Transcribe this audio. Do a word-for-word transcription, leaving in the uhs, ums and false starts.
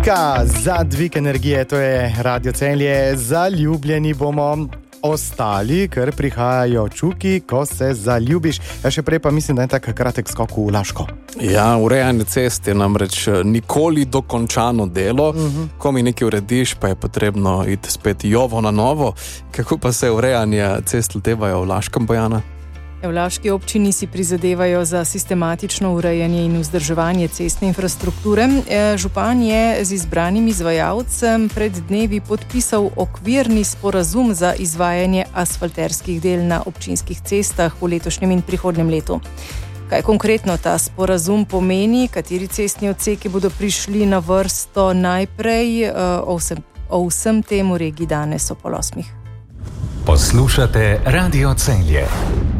Pika za dvig energije, to je Radio Celje. Zaljubljeni bomo ostali, ker prihajajo čuki, ko se zaljubiš. Ja, še prej pa mislim, da je tak kratek skok v Laško. Ja, urejanje cest je namreč nikoli dokončano delo. Uh-huh. Ko mi nekaj urediš, pa je potrebno iti spet jovo na novo. Kako pa se urejanje cest lotevajo v Laškem, Bojana? V Laški občini si prizadevajo za sistematično urejanje in vzdrževanje cestne infrastrukture. Župan je z izbranim izvajalcem pred dnevi podpisal okvirni sporazum za izvajanje asfalterskih del na občinskih cestah v letošnjem in prihodnjem letu. Kaj konkretno ta sporazum pomeni, kateri cestni odseki bodo prišli na vrsto najprej, o vsem, o vsem tem v regiji danes o pol osmih. Poslušate Radio Celje.